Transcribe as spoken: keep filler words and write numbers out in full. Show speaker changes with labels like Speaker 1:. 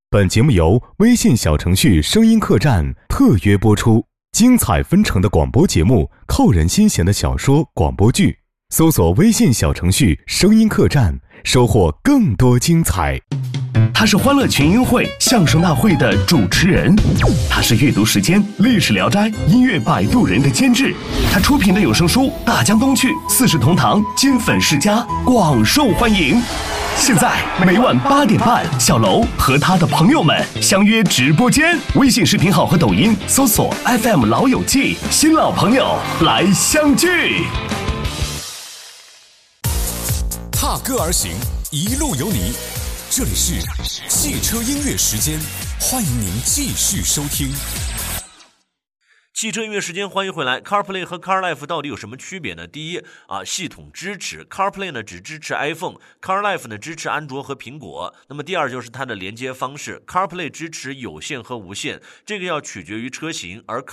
Speaker 1: 本节目由微信小程序声音客栈特约播出，精彩纷呈的广播节目，扣人心弦的小说广播剧，搜索微信小程序声音客栈，收获更多精彩。
Speaker 2: 他是欢乐群英会相声大会的主持人，他是阅读时间历史聊斋音乐摆渡人的监制，他出品的有声书《大江东去》四世同堂金粉世家广受欢迎。现在每晚八点半，小楼和他的朋友们相约直播间，微信视频号和抖音搜索 F M 老友记，新老朋友来相聚。
Speaker 3: 踏歌而行，一路有你。这里是汽车音乐时间，欢迎您继续收听。
Speaker 4: 汽车音乐时间，欢迎回来。 CarPlay 和 CarLife 到底有什么区别呢？第一啊，系统支持 CarPlay 呢只支持 iPhone， CarLife 呢支持安卓和苹果。那么第二就是它的连接方式， CarPlay 支持有线和无线，这个要取决于车型，而